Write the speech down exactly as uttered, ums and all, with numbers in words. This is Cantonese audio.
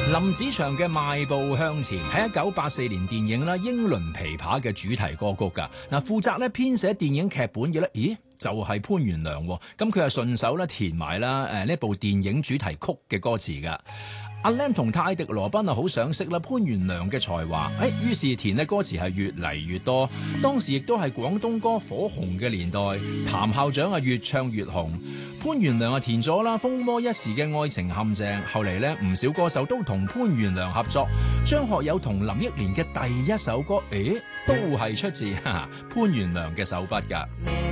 林子祥嘅《邁步向前》係一九八四年電影啦《英倫琵琶》嘅主題歌曲㗎。嗱，負責咧編寫電影劇本嘅咧，咦就係、是、潘源良喎。咁佢係順手咧填埋啦誒呢部電影主題曲嘅歌詞㗎。阿 Lam 同泰迪羅賓啊，好賞識啦潘源良嘅才華，誒於是填嘅歌詞係越嚟越多。當時亦都係廣東歌火紅嘅年代，譚校長啊越唱越紅。潘源良啊填咗啦風魔一時嘅愛情陷阱，後嚟呢，唔少歌手都同潘源良合作。張學友同林憶蓮嘅第一首歌，誒都係出自哈哈潘源良嘅手筆㗎。